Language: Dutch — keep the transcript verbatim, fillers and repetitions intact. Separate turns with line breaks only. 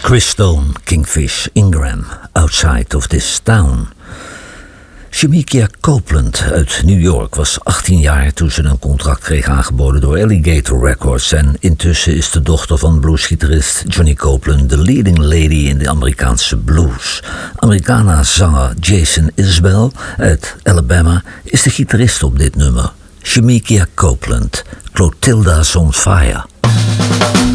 Chris Stone, Kingfish, Ingram, Outside of This Town. Shemekia Copeland uit New York was achttien jaar toen ze een contract kreeg aangeboden door Alligator Records en intussen is de dochter van bluesgitarist Johnny Copeland de leading lady in de Amerikaanse blues. Americana-zanger Jason Isbell uit Alabama is de gitarist op dit nummer. Shemekia Copeland, Clotilda's on Fire.